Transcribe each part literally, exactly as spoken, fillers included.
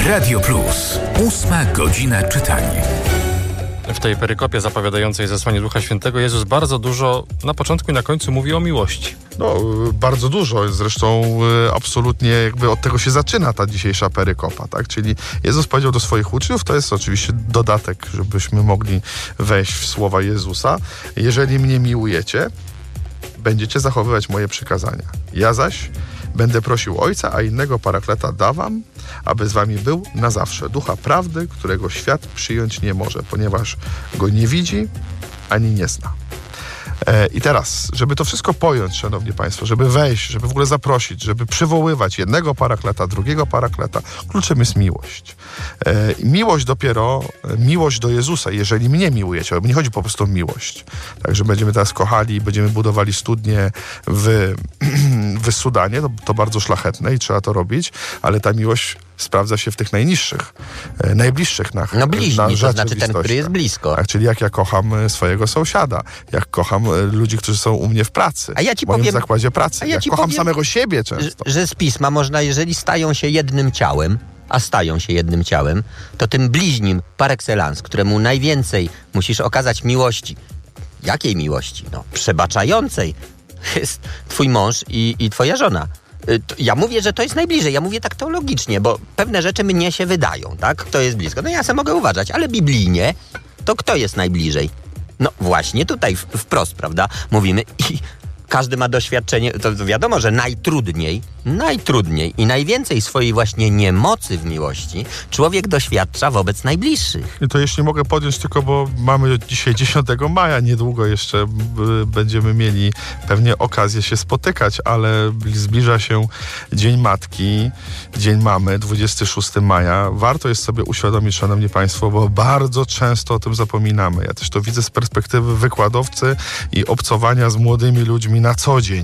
Radio Plus. Ósma godzina czytania. W tej perykopie zapowiadającej zesłanie Ducha Świętego Jezus bardzo dużo na początku i na końcu mówi o miłości. No, bardzo dużo. Zresztą y, absolutnie jakby od tego się zaczyna ta dzisiejsza perykopa, tak? Czyli Jezus powiedział do swoich uczniów, to jest oczywiście dodatek, żebyśmy mogli wejść w słowa Jezusa. Jeżeli mnie miłujecie, będziecie zachowywać moje przykazania. Ja zaś będę prosił Ojca, a innego Parakleta dawam, aby z wami był na zawsze. Ducha prawdy, którego świat przyjąć nie może, ponieważ go nie widzi, ani nie zna. E, I teraz, żeby to wszystko pojąć, szanowni państwo, żeby wejść, żeby w ogóle zaprosić, żeby przywoływać jednego Parakleta, drugiego Parakleta, kluczem jest miłość. E, miłość dopiero, miłość do Jezusa, jeżeli mnie miłujecie, bo nie chodzi po prostu o miłość. Także będziemy teraz kochali, będziemy budowali studnie w, w Sudanie, to, to bardzo szlachetne i trzeba to robić, ale ta miłość sprawdza się w tych najniższych, e, najbliższych na, no bliźni, na to znaczy ten, który jest blisko. Tak, czyli jak ja kocham swojego sąsiada, jak kocham ludzi, którzy są u mnie w pracy, a ja ci w moim powiem, zakładzie pracy, a ja jak ci kocham powiem, samego siebie często. Że, że z Pisma można, jeżeli stają się jednym ciałem, a stają się jednym ciałem, to tym bliźnim par excellence, któremu najwięcej musisz okazać miłości. Jakiej miłości? No, przebaczającej jest twój mąż i, i twoja żona. Ja mówię, że to jest najbliżej. Ja mówię tak teologicznie, bo pewne rzeczy mnie się wydają, tak? Kto jest blisko? No ja sam mogę uważać, ale biblijnie to kto jest najbliżej? No właśnie tutaj wprost, prawda? Mówimy i każdy ma doświadczenie, to wiadomo, że najtrudniej, najtrudniej i najwięcej swojej właśnie niemocy w miłości człowiek doświadcza wobec najbliższych. I to jeśli mogę podjąć tylko, bo mamy dzisiaj dziesiątego maja, niedługo jeszcze b- będziemy mieli pewnie okazję się spotykać, ale zbliża się Dzień Matki, Dzień Mamy, dwudziestego szóstego maja. Warto jest sobie uświadomić, szanowni państwo, bo bardzo często o tym zapominamy. Ja też to widzę z perspektywy wykładowcy i obcowania z młodymi ludźmi na co dzień.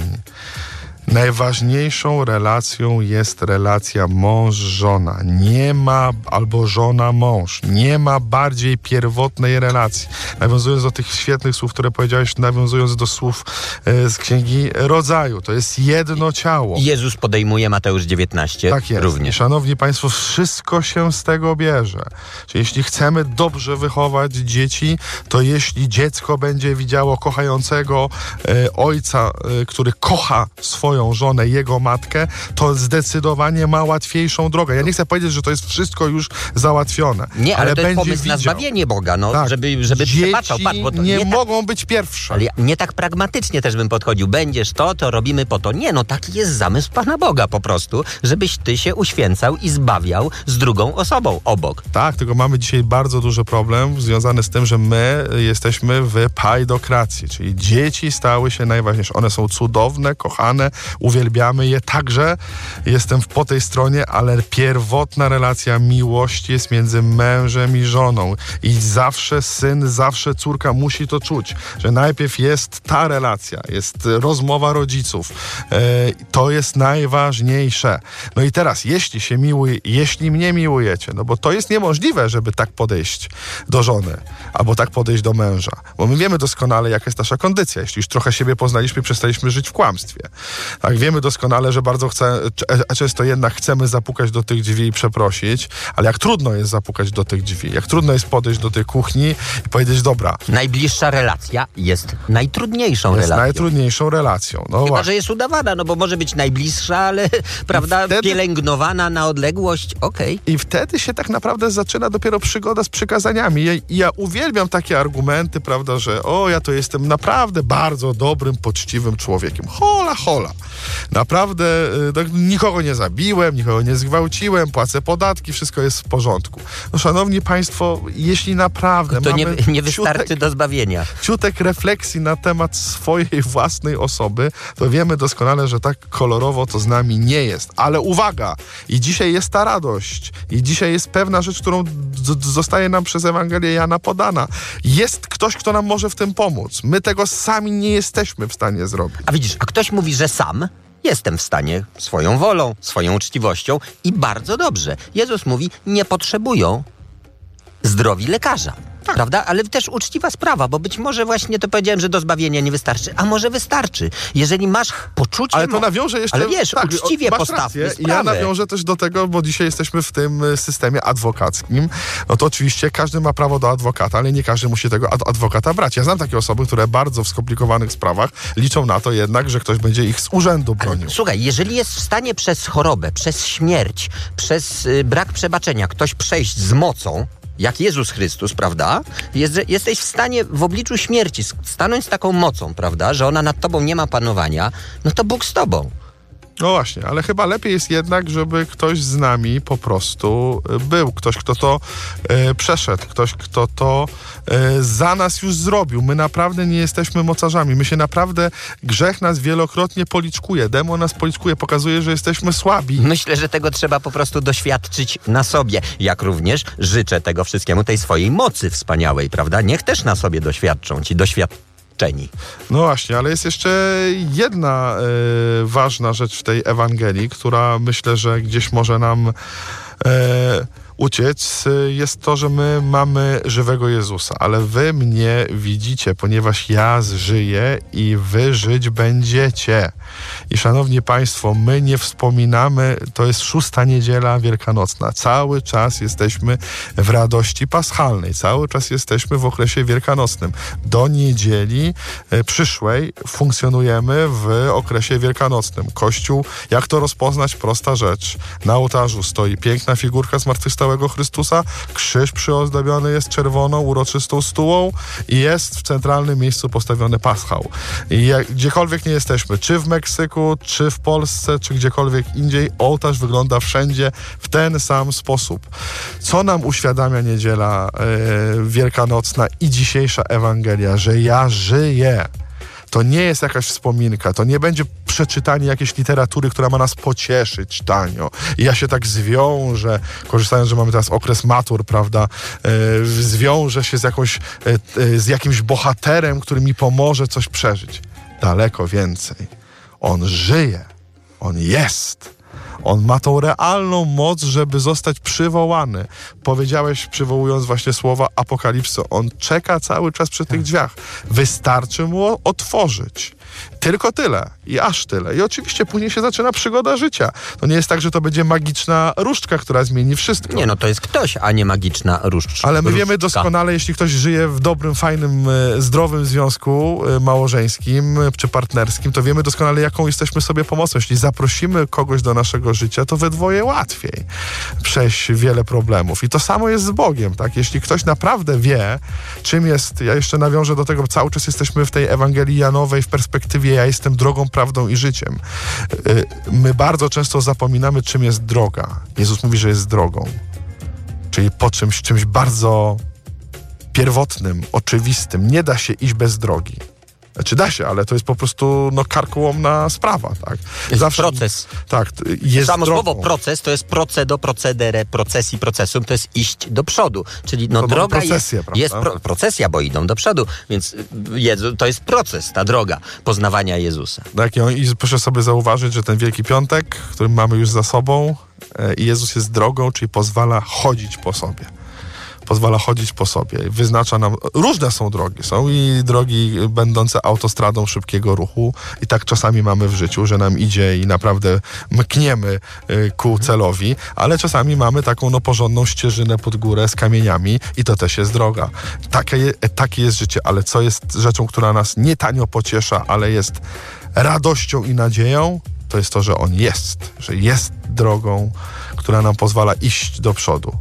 Najważniejszą relacją jest relacja mąż-żona. Nie ma, albo żona-mąż. Nie ma bardziej pierwotnej relacji. Nawiązując do tych świetnych słów, które powiedziałeś, nawiązując do słów e, z Księgi Rodzaju. To jest jedno ciało. Jezus podejmuje Mateusz dziewiętnaście tak jest. również. Szanowni państwo, wszystko się z tego bierze. Czyli jeśli chcemy dobrze wychować dzieci, to jeśli dziecko będzie widziało kochającego e, ojca, e, który kocha swoją żonę, jego matkę, to zdecydowanie ma łatwiejszą drogę. Ja nie chcę powiedzieć, że to jest wszystko już załatwione. Nie, ale, ale to jest będzie pomysł widział. na zbawienie Boga, no, tak. żeby, żeby Dzieci przebaczał. Patrz, bo to nie, nie mogą tak, być pierwsze. Ale ja nie tak pragmatycznie też bym podchodził. Będziesz to, to robimy po to. Nie, no taki jest zamysł Pana Boga po prostu, żebyś ty się uświęcał i zbawiał z drugą osobą obok. Tak, tylko mamy dzisiaj bardzo duży problem związany z tym, że my jesteśmy w pajdokracji, czyli dzieci stały się najważniejsze. One są cudowne, kochane, uwielbiamy je także. Jestem po tej stronie, ale pierwotna relacja miłości jest między mężem i żoną. I zawsze syn, zawsze córka musi to czuć, że najpierw jest ta relacja, jest rozmowa rodziców. E, to jest najważniejsze. No i teraz, jeśli się miłuje, jeśli mnie miłujecie, no bo to jest niemożliwe, żeby tak podejść do żony, albo tak podejść do męża. Bo my wiemy doskonale, jaka jest nasza kondycja. Jeśli już trochę siebie poznaliśmy, przestaliśmy żyć w kłamstwie. Tak, wiemy doskonale, że bardzo chce, a często jednak chcemy zapukać do tych drzwi i przeprosić, ale jak trudno jest zapukać do tych drzwi, jak trudno jest podejść do tej kuchni i powiedzieć, dobra. Najbliższa relacja jest najtrudniejszą jest relacją. najtrudniejszą relacją. No Chyba, właśnie. że jest udawana, no bo może być najbliższa, ale prawda, wtedy... pielęgnowana na odległość, okej. Okay. I wtedy się tak naprawdę zaczyna dopiero przygoda z przykazaniami. I ja, ja uwielbiam takie argumenty, prawda, że o, ja to jestem naprawdę bardzo dobrym, poczciwym człowiekiem. Hola, hola. Naprawdę no, nikogo nie zabiłem, nikogo nie zgwałciłem, płacę podatki, wszystko jest w porządku. No szanowni państwo, jeśli naprawdę to mamy nie, nie wystarczy ciutek, do zbawienia. ciutek refleksji na temat swojej własnej osoby, to wiemy doskonale, że tak kolorowo to z nami nie jest. Ale uwaga! I dzisiaj jest ta radość. I dzisiaj jest pewna rzecz, którą d- zostaje nam przez Ewangelię Jana podana. Jest ktoś, kto nam może w tym pomóc. My tego sami nie jesteśmy w stanie zrobić. A widzisz, a ktoś mówi, że sam jestem w stanie swoją wolą, swoją uczciwością i bardzo dobrze. Jezus mówi, nie potrzebują zdrowi lekarza. Tak. Prawda? Ale też uczciwa sprawa, bo być może właśnie to powiedziałem, że do zbawienia nie wystarczy, a może wystarczy. Jeżeli masz poczucie... Ale to nawiążę jeszcze... Ale wiesz, tak, uczciwie masz postawmy rację. sprawę. Ja nawiążę też do tego, bo dzisiaj jesteśmy w tym systemie adwokackim. No to oczywiście każdy ma prawo do adwokata, ale nie każdy musi tego ad- adwokata brać. Ja znam takie osoby, które bardzo w skomplikowanych sprawach liczą na to jednak, że ktoś będzie ich z urzędu bronił. Ale, słuchaj, jeżeli jest w stanie przez chorobę, przez śmierć, przez y, brak przebaczenia ktoś przejść z mocą, jak Jezus Chrystus, prawda? Jest, jesteś w stanie w obliczu śmierci stanąć z taką mocą, prawda? Że ona nad tobą nie ma panowania, no to Bóg z tobą. No właśnie, ale chyba lepiej jest jednak, żeby ktoś z nami po prostu był. Ktoś, kto to e, przeszedł. Ktoś, kto to e, za nas już zrobił. My naprawdę nie jesteśmy mocarzami. My się naprawdę, grzech nas wielokrotnie policzkuje. Demon nas policzkuje, pokazuje, że jesteśmy słabi. Myślę, że tego trzeba po prostu doświadczyć na sobie. Jak również życzę tego wszystkiemu, tej swojej mocy wspaniałej, prawda? Niech też na sobie doświadczą ci doświadczeni. No właśnie, ale jest jeszcze jedna e, ważna rzecz w tej Ewangelii, która myślę, że gdzieś może nam e, uciec, jest to, że my mamy żywego Jezusa, ale wy mnie widzicie, ponieważ ja żyję i wy żyć będziecie. I szanowni państwo, my nie wspominamy, to jest szósta niedziela wielkanocna. Cały czas jesteśmy w radości paschalnej, cały czas jesteśmy w okresie wielkanocnym. Do niedzieli e, przyszłej funkcjonujemy w okresie wielkanocnym. Kościół, jak to rozpoznać? Prosta rzecz. Na ołtarzu stoi piękna figurka zmartwychwstałego Chrystusa, krzyż przyozdobiony jest czerwoną, uroczystą stułą i jest w centralnym miejscu postawiony paschał. I jak, gdziekolwiek nie jesteśmy, czy w Meksyku, czy w Polsce, czy gdziekolwiek indziej, ołtarz wygląda wszędzie w ten sam sposób. Co nam uświadamia niedziela e, wielkanocna i dzisiejsza Ewangelia? Że ja żyję. To nie jest jakaś wspominka, to nie będzie przeczytanie jakiejś literatury, która ma nas pocieszyć tanio. I ja się tak zwiążę, korzystając, że mamy teraz okres matur, prawda, e, zwiążę się z, jakąś, e, e, z jakimś bohaterem, który mi pomoże coś przeżyć. Daleko więcej. On żyje. On jest. On ma tą realną moc, żeby zostać przywołany. Powiedziałeś, przywołując właśnie słowa apokalipsy, on czeka cały czas przy tych drzwiach. Wystarczy mu otworzyć. Tylko tyle. I aż tyle. I oczywiście później się zaczyna przygoda życia. To nie jest tak, że to będzie magiczna różdżka, która zmieni wszystko. Nie, no to jest ktoś, a nie magiczna różdżka. Ale my różdżka. wiemy doskonale, jeśli ktoś żyje w dobrym, fajnym, zdrowym związku małżeńskim czy partnerskim, to wiemy doskonale, jaką jesteśmy sobie pomocą. Jeśli zaprosimy kogoś do naszego życia, to we dwoje łatwiej przejść wiele problemów. I to samo jest z Bogiem, tak? Jeśli ktoś naprawdę wie, czym jest, ja jeszcze nawiążę do tego, cały czas jesteśmy w tej Ewangelii Janowej w perspektywie ja jestem drogą, prawdą i życiem. My bardzo często zapominamy, czym jest droga. Jezus mówi, że jest drogą. Czyli po czymś, czymś bardzo pierwotnym, oczywistym. Nie da się iść bez drogi. Znaczy da się, ale to jest po prostu no, karkołomna sprawa, tak? Jest Zawsze, proces. Tak, jest Samo drogą. słowo proces to jest procedo, procedere, procesji, procesum, to jest iść do przodu. Czyli no To droga procesję, jest, prawda? jest pro, procesja, bo idą do przodu, więc Jezu, to jest proces, ta droga poznawania Jezusa. Tak, i proszę sobie zauważyć, że ten Wielki Piątek, który mamy już za sobą, e, Jezus jest drogą, czyli pozwala chodzić po sobie. Pozwala chodzić po sobie. Wyznacza nam... Różne są drogi. Są i drogi będące autostradą szybkiego ruchu. I tak czasami mamy w życiu, że nam idzie i naprawdę mkniemy y, ku celowi, ale czasami mamy taką no, porządną ścieżynę pod górę z kamieniami i to też jest droga. Takie, takie jest życie, ale co jest rzeczą, która nas nie tanio pociesza, ale jest radością i nadzieją, to jest to, że On jest. Że jest drogą, która nam pozwala iść do przodu.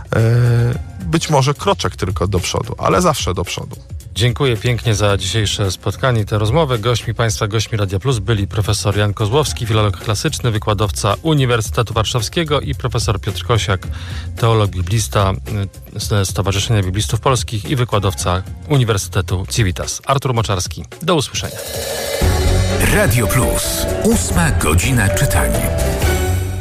Yy, być może kroczek tylko do przodu, ale zawsze do przodu. Dziękuję pięknie za dzisiejsze spotkanie i tę rozmowę. Gośćmi Państwa, gośćmi Radia Plus byli profesor Jan Kozłowski, filolog klasyczny, wykładowca Uniwersytetu Warszawskiego i profesor Piotr Kosiak, teolog biblista z Stowarzyszenia Biblistów Polskich i wykładowca Uniwersytetu Civitas. Artur Moczarski. Do usłyszenia. Radio Plus. Ósma godzina czytania.